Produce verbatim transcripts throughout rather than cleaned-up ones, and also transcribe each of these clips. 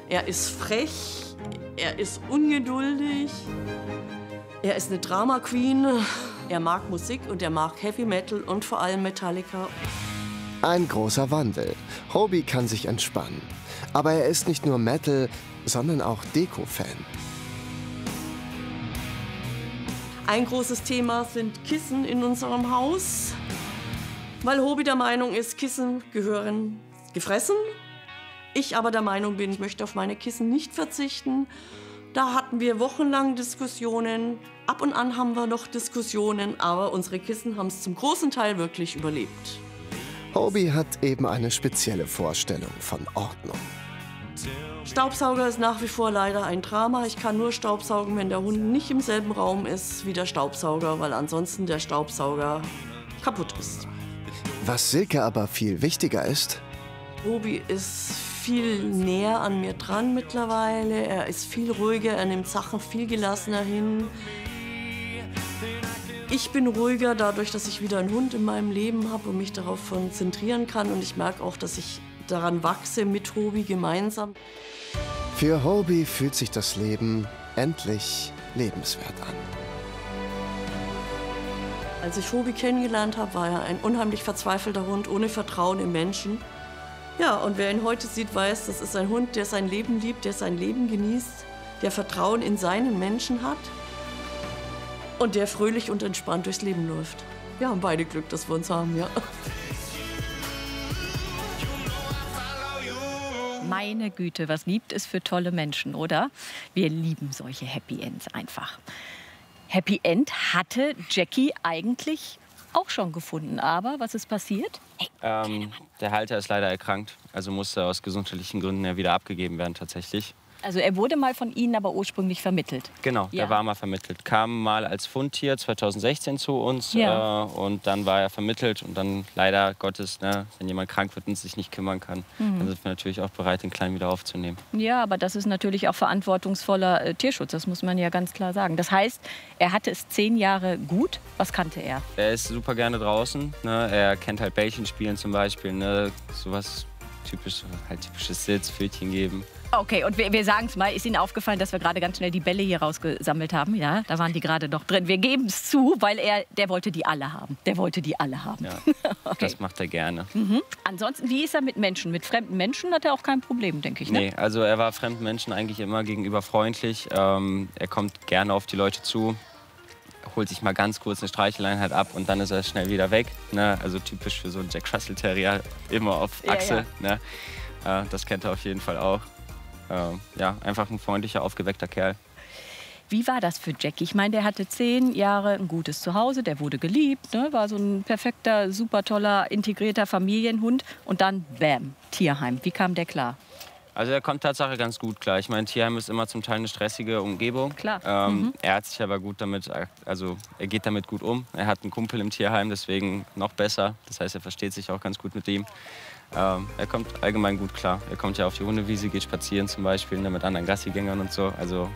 Er ist frech, er ist ungeduldig, er ist eine Drama Queen, er mag Musik und er mag Heavy Metal und vor allem Metallica. Ein großer Wandel. Hobie kann sich entspannen. Aber er ist nicht nur Metal, sondern auch Deko-Fan. Ein großes Thema sind Kissen in unserem Haus, weil Hobie der Meinung ist, Kissen gehören gefressen. Ich aber der Meinung bin, ich möchte auf meine Kissen nicht verzichten. Da hatten wir wochenlang Diskussionen. Ab und an haben wir noch Diskussionen, aber unsere Kissen haben es zum großen Teil wirklich überlebt. Hobie hat eben eine spezielle Vorstellung von Ordnung. Staubsauger ist nach wie vor leider ein Drama. Ich kann nur staubsaugen, wenn der Hund nicht im selben Raum ist wie der Staubsauger, weil ansonsten der Staubsauger kaputt ist. Was Silke aber viel wichtiger ist: Hobie ist viel näher an mir dran mittlerweile. Er ist viel ruhiger, er nimmt Sachen viel gelassener hin. Ich bin ruhiger dadurch, dass ich wieder einen Hund in meinem Leben habe und mich darauf konzentrieren kann. Und ich merke auch, dass ich daran wachse mit Hobie gemeinsam. Für Hobie fühlt sich das Leben endlich lebenswert an. Als ich Hobie kennengelernt habe, war er ein unheimlich verzweifelter Hund, ohne Vertrauen im Menschen. Ja, und wer ihn heute sieht, weiß, das ist ein Hund, der sein Leben liebt, der sein Leben genießt, der Vertrauen in seinen Menschen hat und der fröhlich und entspannt durchs Leben läuft. Wir haben beide Glück, dass wir uns haben, ja. Meine Güte, was gibt es für tolle Menschen, oder? Wir lieben solche Happy Ends einfach. Happy End hatte Jackie eigentlich auch schon gefunden. Aber was ist passiert? Hey, ähm, der Halter ist leider erkrankt. Also musste aus gesundheitlichen Gründen ja wieder abgegeben werden tatsächlich. Also er wurde mal von Ihnen aber ursprünglich vermittelt? Genau, Ja. der war mal vermittelt. Kam mal als Fundtier zweitausendsechzehn zu uns Ja. äh, und dann war er vermittelt. Und dann leider Gottes, ne, wenn jemand krank wird und sich nicht kümmern kann, Mhm. dann sind wir natürlich auch bereit, den Kleinen wieder aufzunehmen. Ja, aber das ist natürlich auch verantwortungsvoller äh, Tierschutz, das muss man ja ganz klar sagen. Das heißt, er hatte es zehn Jahre gut. Was kannte er? Er ist super gerne draußen. Ne? Er kennt halt Bällchenspielen zum Beispiel. Ne? Sowas typisch, halt typisches Sitz, Pfötchen geben. Okay, und wir, wir sagen es mal, ist Ihnen aufgefallen, dass wir gerade ganz schnell die Bälle hier rausgesammelt haben? Ja, da waren die gerade noch drin. Wir geben es zu, weil er, der wollte die alle haben. Der wollte die alle haben. Ja, okay. Das macht er gerne. Mhm. Ansonsten, wie ist er mit Menschen? Mit fremden Menschen hat er auch kein Problem, denke ich, ne? Nee, also er war fremden Menschen eigentlich immer gegenüber freundlich. Ähm, er kommt gerne auf die Leute zu, holt sich mal ganz kurz eine Streicheleinheit ab und dann ist er schnell wieder weg. Ne? Also typisch für so einen Jack Russell Terrier, immer auf Achse. Ja, ja. Ne? Äh, das kennt er auf jeden Fall auch. Ähm, ja, einfach ein freundlicher, aufgeweckter Kerl. Wie war das für Jackie? Ich meine, der hatte zehn Jahre ein gutes Zuhause, der wurde geliebt, ne? War so ein perfekter, super toller, integrierter Familienhund. Und dann, bam, Tierheim. Wie kam der klar? Also er kommt Tatsache ganz gut klar. Ich meine, Tierheim ist immer zum Teil eine stressige Umgebung. Klar. Ähm, Mhm. Er hat sich aber gut damit, also er geht damit gut um. Er hat einen Kumpel im Tierheim, deswegen noch besser. Das heißt, er versteht sich auch ganz gut mit ihm. Ähm, er kommt allgemein gut klar. Er kommt ja auf die Hundewiese, geht spazieren zum Beispiel, ne, mit anderen Gassigängern und so. Also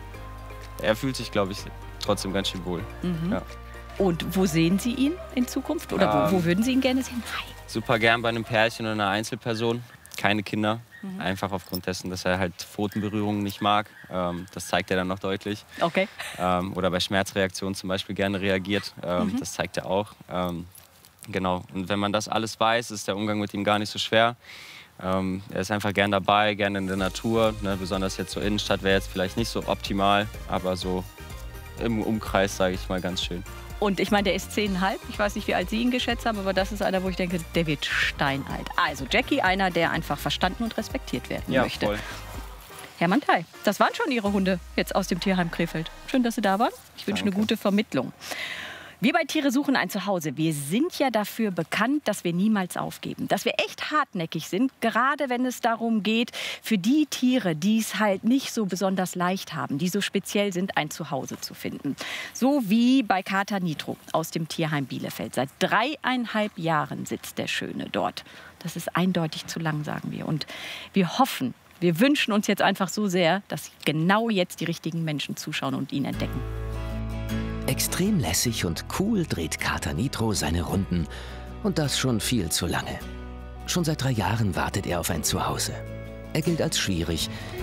er fühlt sich, glaube ich, trotzdem ganz schön wohl. Mhm. Ja. Und wo sehen Sie ihn in Zukunft? Oder wo, Ähm, wo würden Sie ihn gerne sehen? Hi. Super gern bei einem Pärchen oder einer Einzelperson. Keine Kinder. Mhm. Einfach aufgrund dessen, dass er halt Pfotenberührungen nicht mag. Ähm, das zeigt er dann noch deutlich. Okay. Ähm, oder bei Schmerzreaktionen zum Beispiel gerne reagiert. Ähm, Mhm. Das zeigt er auch. Ähm, genau. Und wenn man das alles weiß, ist der Umgang mit ihm gar nicht so schwer. Ähm, er ist einfach gern dabei, gerne in der Natur. Ne? Besonders jetzt so Innenstadt wäre jetzt vielleicht nicht so optimal, aber so im Umkreis, sage ich mal, ganz schön. Und ich meine, der ist zehneinhalb. Ich weiß nicht, wie alt Sie ihn geschätzt haben, aber das ist einer, wo ich denke, der wird steinalt. Also Jackie, einer, der einfach verstanden und respektiert werden Ja, möchte. voll. Herr Manthey, das waren schon Ihre Hunde jetzt aus dem Tierheim Krefeld. Schön, dass Sie da waren. Ich wünsche eine Danke. gute Vermittlung. Wir bei Tiere suchen ein Zuhause. Wir sind ja dafür bekannt, dass wir niemals aufgeben. Dass wir echt hartnäckig sind, gerade wenn es darum geht, für die Tiere, die es halt nicht so besonders leicht haben, die so speziell sind, ein Zuhause zu finden. So wie bei Kater Nitro aus dem Tierheim Bielefeld. Seit dreieinhalb Jahren sitzt der Schöne dort. Das ist eindeutig zu lang, sagen wir. Und wir hoffen, wir wünschen uns jetzt einfach so sehr, dass genau jetzt die richtigen Menschen zuschauen und ihn entdecken. Extrem lässig und cool dreht Kater Nitro seine Runden. Und das schon viel zu lange. Schon seit drei Jahren wartet er auf ein Zuhause. Er gilt als schwierig,